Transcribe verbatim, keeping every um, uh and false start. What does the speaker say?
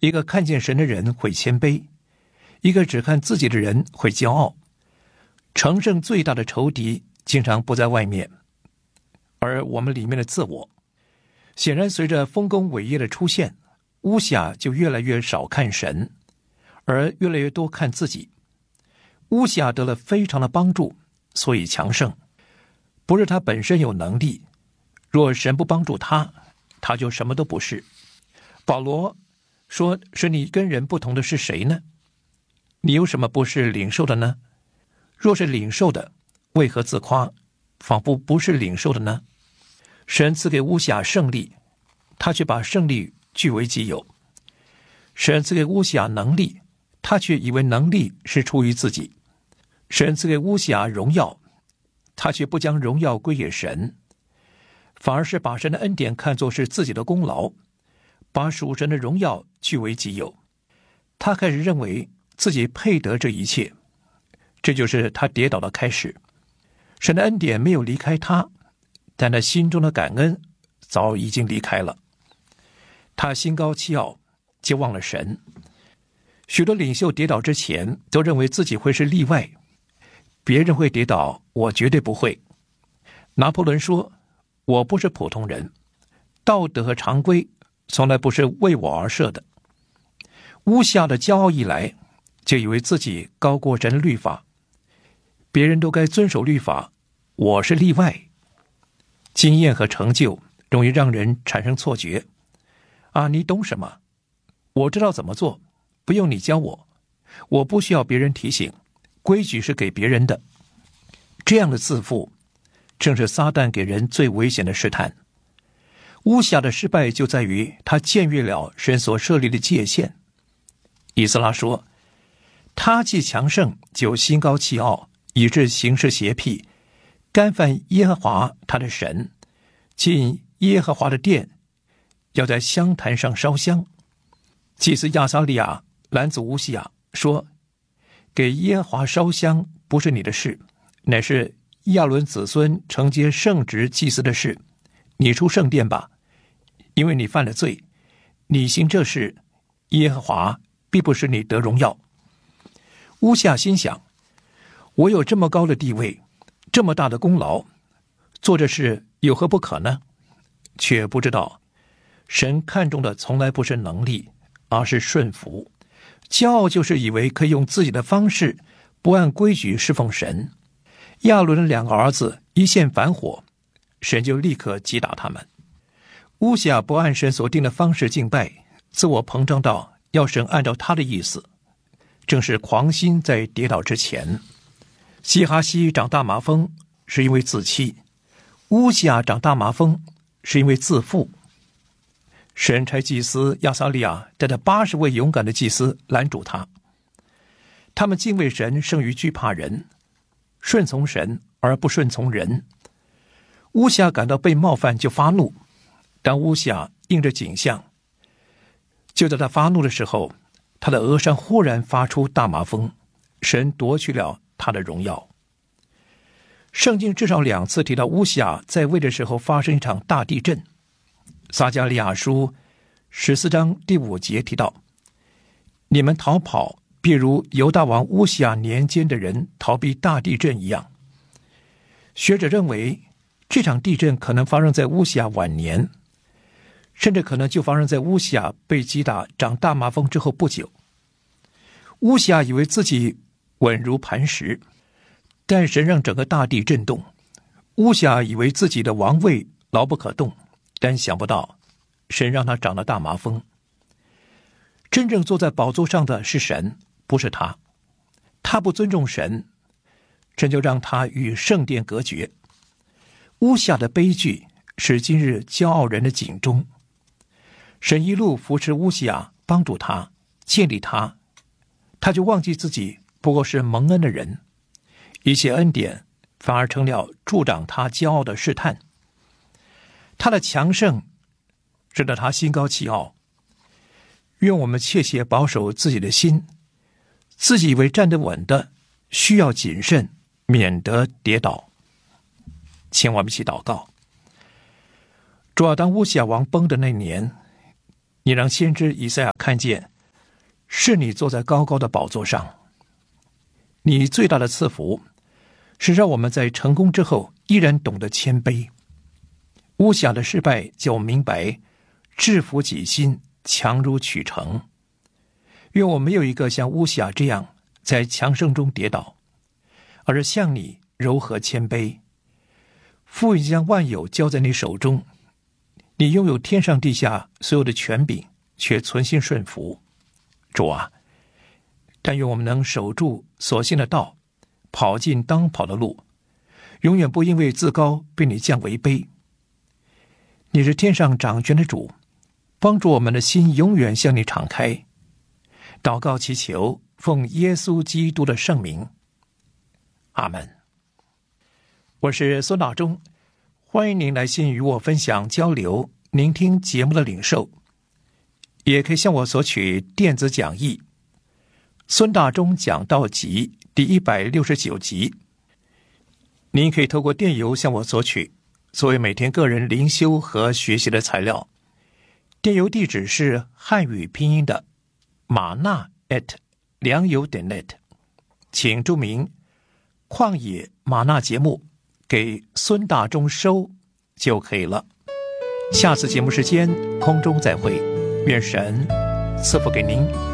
一个看见神的人会谦卑，一个只看自己的人会骄傲。成圣最大的仇敌经常不在外面，而我们里面的自我。显然随着丰功伟业的出现，乌西雅就越来越少看神，而越来越多看自己。乌西雅得了非常的帮助，所以强盛。不是他本身有能力，若神不帮助他，他就什么都不是。保罗说，使你跟人不同的是谁呢？你有什么不是领受的呢？若是领受的，为何自夸，仿佛不是领受的呢？神赐给乌西雅胜利，他却把胜利据为己有。神赐给乌西雅能力，他却以为能力是出于自己。神赐给乌西雅荣耀，他却不将荣耀归给神，反而是把神的恩典看作是自己的功劳，把属神的荣耀据为己有。他开始认为自己配得这一切，这就是他跌倒的开始。神的恩典没有离开他，但他心中的感恩早已经离开了。他心高气傲，就忘了神。许多领袖跌倒之前都认为自己会是例外，别人会跌倒，我绝对不会。拿破仑说，我不是普通人，道德和常规从来不是为我而设的。乌西雅的骄傲一来，就以为自己高过神的律法，别人都该遵守律法，我是例外。经验和成就容易让人产生错觉。啊，你懂什么？我知道怎么做，不用你教我，我不需要别人提醒，规矩是给别人的。这样的自负正是撒旦给人最危险的试探。乌西雅的失败就在于他僭越了神所设立的界限。以斯拉说，他既强盛，就心高气傲，以致行事邪僻，干犯耶和华他的神，进耶和华的殿，要在香坛上烧香。祭司亚撒利亚拦阻乌西雅说，给耶和华烧香不是你的事，乃是亚伦子孙承接圣职祭司的事，你出圣殿吧，因为你犯了罪，你行这事，耶和华必不使你得荣耀。乌西雅心想，我有这么高的地位，这么大的功劳，做这事有何不可呢？却不知道神看重的从来不是能力，而是顺服。骄傲就是以为可以用自己的方式，不按规矩侍奉神。亚伦的两个儿子一现反火，神就立刻击打他们。乌西雅不按神所定的方式敬拜，自我膨胀到要神按照他的意思，正是狂心在跌倒之前。西哈西长大麻风是因为自欺，乌西雅长大麻风是因为自负。神差祭司亚撒利亚带着八十位勇敢的祭司拦阻他，他们敬畏神胜于惧怕人，顺从神而不顺从人。乌西雅感到被冒犯就发怒，当乌西雅应着景象，就在他发怒的时候，他的额上忽然发出大麻风，神夺去了他的荣耀。圣经至少两次提到乌西雅在位的时候发生一场大地震。撒迦利亚书十四章第五节提到，你们逃跑，必如犹大王乌西雅年间的人逃避大地震一样。学者认为，这场地震可能发生在乌西雅晚年，甚至可能就发生在乌西雅被击打长大麻风之后不久。乌西雅以为自己稳如磐石，但神让整个大地震动。乌西雅以为自己的王位牢不可动，但想不到神让他长了大麻风。真正坐在宝座上的是神，不是他。他不尊重神，神就让他与圣殿隔绝。乌西雅的悲剧是今日骄傲人的警钟。神一路扶持乌西雅，帮助他，建立他，他就忘记自己不过是蒙恩的人，一切恩典反而成了助长他骄傲的试探。他的强盛使得他心高气傲。愿我们切切保守自己的心，自己以为站得稳的，需要谨慎，免得跌倒。请我们一起祷告。主啊，当乌西雅王崩的那年，你让先知以赛亚看见是你坐在高高的宝座上。你最大的赐福是让我们在成功之后依然懂得谦卑。乌西雅的失败叫我明白制服己心强如取成。愿我没有一个像乌西雅这样在强盛中跌倒，而是像你柔和谦卑。父已将万有交在你手中，你拥有天上地下所有的权柄，却存心顺服。主啊，但愿我们能守住所信的道，跑进当跑的路，永远不因为自高被你降为卑。你是天上掌权的主，帮助我们的心永远向你敞开。祷告祈求，奉耶稣基督的圣名，阿们。我是孙大中，欢迎您来信与我分享交流聆听节目的领受，也可以向我索取电子讲义孙大中讲道集第一百六十九集。您可以透过电邮向我索取，作为每天个人灵修和学习的材料。电邮地址是汉语拼音的马纳 at 良友点 net， 请注明旷野马纳节目给孙大中收就可以了。下次节目时间空中再会，愿神赐福给您。